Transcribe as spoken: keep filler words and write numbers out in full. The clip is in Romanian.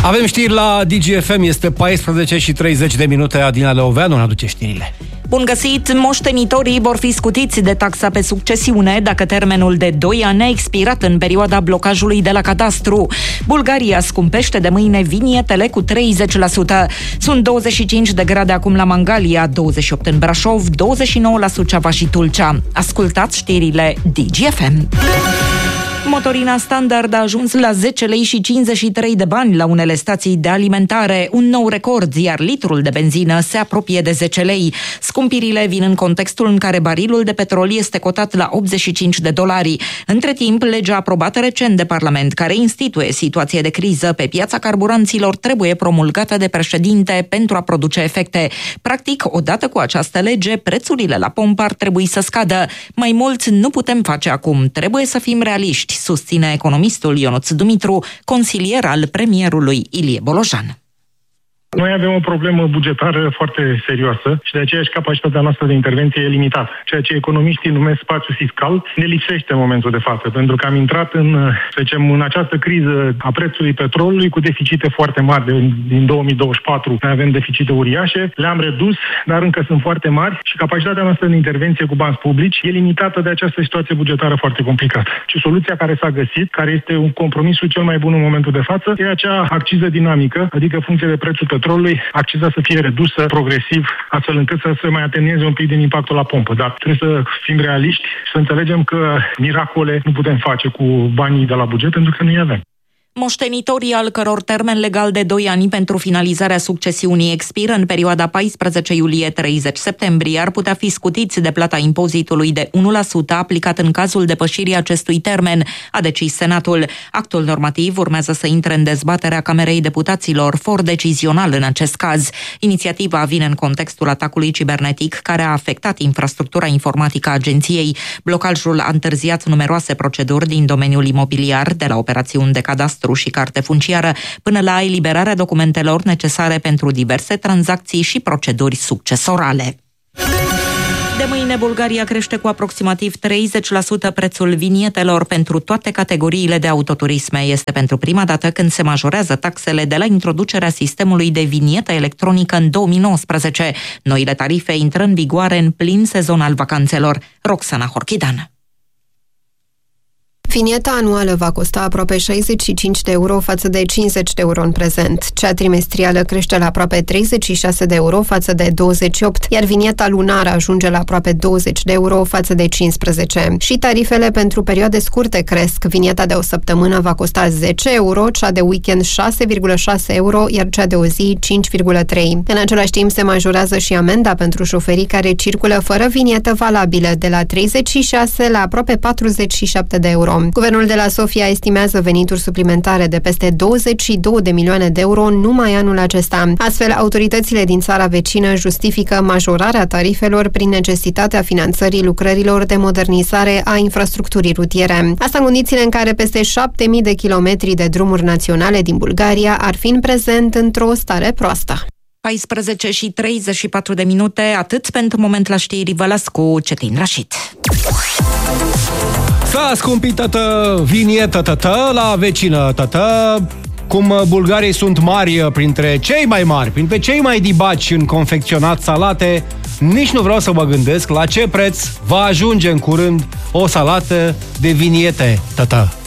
Avem știri la D G F M, este paisprezece și treizeci de minute. Adina Leoveanu ne aduce știrile. Bun găsit! Moștenitorii vor fi scutiți de taxa pe succesiune dacă termenul de doi ani a expirat în perioada blocajului de la cadastru. Bulgaria scumpește de mâine vinietele cu treizeci la sută. Sunt douăzeci și cinci de grade acum la Mangalia, douăzeci și opt în Brașov, douăzeci și nouă la Suceava și Tulcea. Ascultați știrile D G F M. Motorina standard a ajuns la zece lei și cincizeci și trei de bani la unele stații de alimentare, un nou record, iar litrul de benzină se apropie de zece lei. Scumpirile vin în contextul în care barilul de petrol este cotat la optzeci și cinci de dolari. Între timp, legea aprobată recent de Parlament, care instituie situație de criză pe piața carburanților, trebuie promulgată de președinte pentru a produce efecte. Practic, odată cu această lege, prețurile la pompă ar trebui să scadă. Mai mult nu putem face acum, trebuie să fim realiști, susține economistul Ionuț Dumitru, consilier al premierului Ilie Bolojan. Noi avem o problemă bugetară foarte serioasă și de aceea și capacitatea noastră de intervenție e limitată. Ceea ce economiștii numesc spațiu fiscal ne lipsește în momentul de față, pentru că am intrat în, să zicem, în această criză a prețului petrolului cu deficite foarte mari. De, din două mii douăzeci și patru noi avem deficite uriașe, le-am redus, dar încă sunt foarte mari și capacitatea noastră de intervenție cu bani publici e limitată de această situație bugetară foarte complicată. Și soluția care s-a găsit, care este un compromisul cel mai bun în momentul de față, e acea acciză dinamică, adică funcție de prețul petrolului, petrolului, acciza să fie redusă progresiv, astfel încât să se mai atenueze un pic din impactul la pompă. Dar trebuie să fim realiști și să înțelegem că miracole nu putem face cu banii de la buget, pentru că nu-i avem. Moștenitorii al căror termen legal de doi ani pentru finalizarea succesiunii expiră în perioada paisprezece iulie - treizeci septembrie ar putea fi scutiți de plata impozitului de unu la sută aplicat în cazul depășirii acestui termen, a decis Senatul. Actul normativ urmează să intre în dezbaterea Camerei Deputaților, for decizional în acest caz. Inițiativa vine în contextul atacului cibernetic care a afectat infrastructura informatică a agenției. Blocajul a întârziat numeroase proceduri din domeniul imobiliar, de la operațiuni de cadastru și carte funciară, până la eliberarea documentelor necesare pentru diverse tranzacții și proceduri succesorale. De mâine, Bulgaria crește cu aproximativ treizeci la sută prețul vinietelor pentru toate categoriile de autoturisme. Este pentru prima dată când se majorează taxele de la introducerea sistemului de vinietă electronică în două mii nouăsprezece. Noile tarife intră în vigoare în plin sezon al vacanțelor. Roxana Horchidan. Vinieta anuală va costa aproape șaizeci și cinci de euro față de cincizeci de euro în prezent. Cea trimestrială crește la aproape treizeci și șase de euro față de douăzeci și opt, iar vinieta lunară ajunge la aproape douăzeci de euro față de cincisprezece. Și tarifele pentru perioade scurte cresc. Vinieta de o săptămână va costa zece euro, cea de weekend șase virgulă șase euro, iar cea de o zi cinci virgulă trei. În același timp se majorează și amenda pentru șoferii care circulă fără vinietă valabilă, de la treizeci și șase la aproape patruzeci și șapte de euro. Guvernul de la Sofia estimează venituri suplimentare de peste douăzeci și două de milioane de euro numai anul acesta. Astfel, autoritățile din țara vecină justifică majorarea tarifelor prin necesitatea finanțării lucrărilor de modernizare a infrastructurii rutiere. Asta în condițiile în care peste șapte mii de kilometri de drumuri naționale din Bulgaria ar fi în prezent într-o stare proastă. paisprezece și treizeci și patru de minute, atât pentru moment la știri. Vă las cu Cetin Rașit. S-a scumpit, tătă, vinietă, tătă, la vecină, tătă. Cum bulgarii sunt mari, printre cei mai mari, printre cei mai dibaci în confecționat salate, nici nu vreau să mă gândesc la ce preț va ajunge în curând o salată de viniete, tătă.